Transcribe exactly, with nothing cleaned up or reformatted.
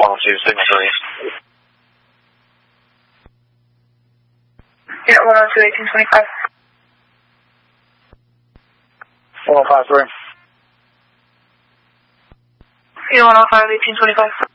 one oh two, signal three. Unit one oh two, eighteen twenty-five. one oh five three. Unit one oh five, eighteen twenty-five.